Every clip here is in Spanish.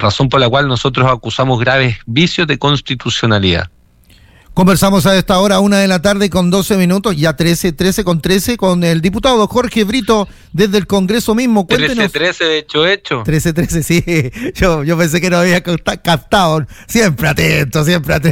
razón por la cual nosotros acusamos graves vicios de constitucionalidad. Conversamos a esta hora, 1:12 ya 13 con el diputado Jorge Brito desde el Congreso mismo. Cuéntenos. 13 de hecho. 13, sí. Yo pensé que no había captado. Siempre atento.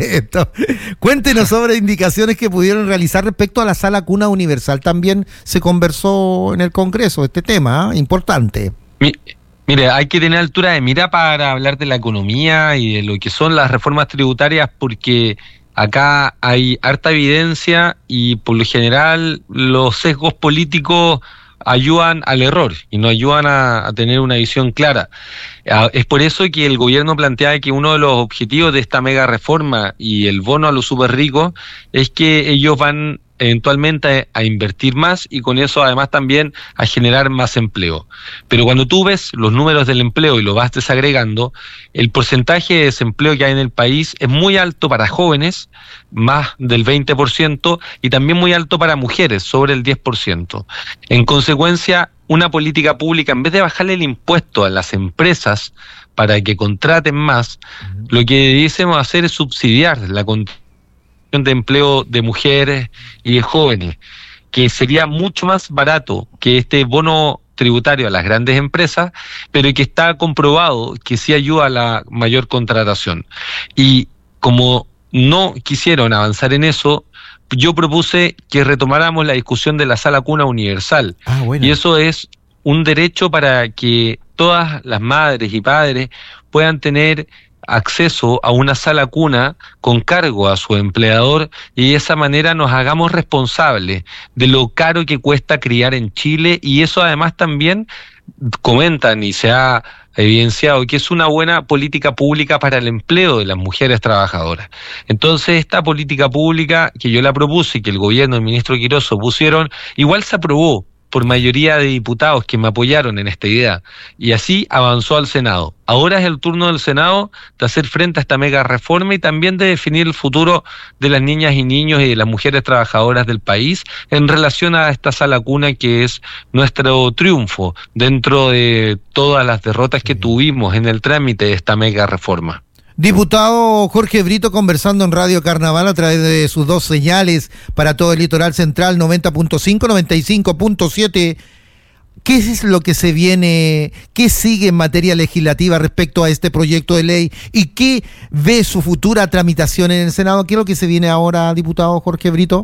Cuéntenos sobre indicaciones que pudieron realizar respecto a la sala cuna universal. También se conversó en el Congreso este tema, importante. Mire, hay que tener altura de mira para hablar de la economía y de lo que son las reformas tributarias, porque acá hay harta evidencia y por lo general los sesgos políticos ayudan al error y no ayudan a tener una visión clara. Es por eso que el gobierno plantea que uno de los objetivos de esta mega reforma y el bono a los súper ricos es que ellos van eventualmente a invertir más y con eso además también a generar más empleo. Pero cuando tú ves los números del empleo y lo vas desagregando, el porcentaje de desempleo que hay en el país es muy alto para jóvenes, más del 20%, y también muy alto para mujeres, sobre el 10%. En consecuencia, una política pública, en vez de bajarle el impuesto a las empresas para que contraten más, lo que debiésemos hacer es subsidiar la de empleo de mujeres y de jóvenes, que sería mucho más barato que este bono tributario a las grandes empresas, pero que está comprobado que sí ayuda a la mayor contratación. Y como no quisieron avanzar en eso, yo propuse que retomáramos la discusión de la sala cuna universal. Bueno. Y eso es un derecho para que todas las madres y padres puedan tener acceso a una sala cuna con cargo a su empleador y de esa manera nos hagamos responsables de lo caro que cuesta criar en Chile, y eso además también comentan y se ha evidenciado que es una buena política pública para el empleo de las mujeres trabajadoras. Entonces esta política pública que yo la propuse y que el gobierno del ministro Quirós pusieron, igual se aprobó por mayoría de diputados que me apoyaron en esta idea, y así avanzó al Senado. Ahora es el turno del Senado de hacer frente a esta mega reforma y también de definir el futuro de las niñas y niños y de las mujeres trabajadoras del país en relación a esta sala cuna que es nuestro triunfo dentro de todas las derrotas que tuvimos en el trámite de esta mega reforma. Diputado Jorge Brito conversando en Radio Carnaval a través de sus dos señales para todo el litoral central, 90.5, 95.7. ¿Qué es lo que se viene, qué sigue en materia legislativa respecto a este proyecto de ley y qué ve su futura tramitación en el Senado? ¿Qué es lo que se viene ahora, diputado Jorge Brito?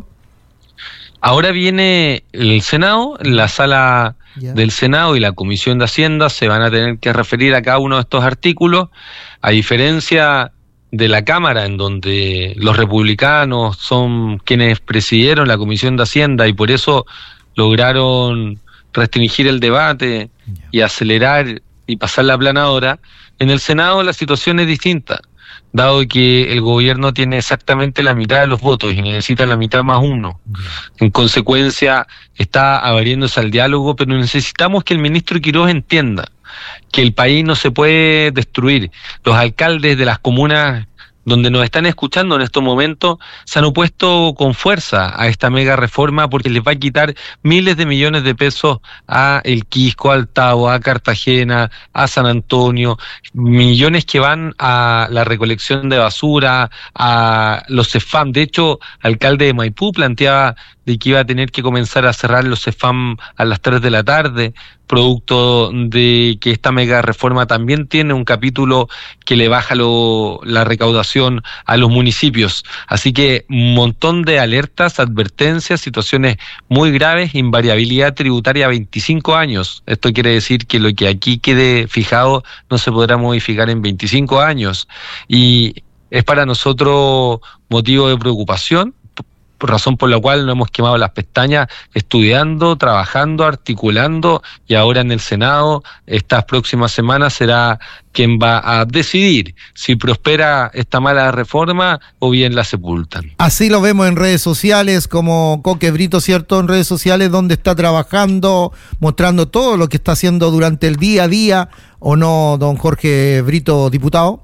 Ahora viene el Senado, la sala del Senado y la Comisión de Hacienda se van a tener que referir a cada uno de estos artículos, a diferencia de la Cámara, en donde los republicanos son quienes presidieron la Comisión de Hacienda y por eso lograron restringir el debate y acelerar y pasar la aplanadora. En el Senado la situación es distinta, dado que el gobierno tiene exactamente la mitad de los votos y necesita la mitad más uno. En consecuencia, está abriéndose al diálogo, pero necesitamos que el ministro Quirós entienda que el país no se puede destruir. Los alcaldes de las comunas donde nos están escuchando en estos momentos se han opuesto con fuerza a esta mega reforma porque les va a quitar miles de millones de pesos a El Quisco, al Tabo, a Cartagena, a San Antonio, millones que van a la recolección de basura, a los CEFAM. De hecho, el alcalde de Maipú planteaba de que iba a tener que comenzar a cerrar los CEFAM a las 3 de la tarde, producto de que esta mega reforma también tiene un capítulo que le baja la recaudación a los municipios. Así que un montón de alertas, advertencias, situaciones muy graves, invariabilidad tributaria a 25 años. Esto quiere decir que lo que aquí quede fijado no se podrá modificar en 25 años. Y es para nosotros motivo de preocupación, razón por la cual nos hemos quemado las pestañas estudiando, trabajando, articulando, y ahora en el Senado estas próximas semanas será quien va a decidir si prospera esta mala reforma o bien la sepultan. Así lo vemos en redes sociales, como Coque Brito, ¿cierto? En redes sociales donde está trabajando, mostrando todo lo que está haciendo durante el día a día, ¿o no, don Jorge Brito, diputado?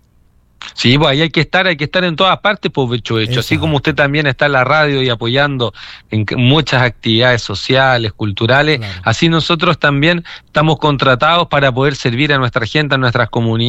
Sí, pues ahí hay que estar en todas partes, pues Becho. Así como usted también está en la radio y apoyando en muchas actividades sociales, culturales, claro. Así nosotros también estamos contratados para poder servir a nuestra gente, a nuestras comunidades.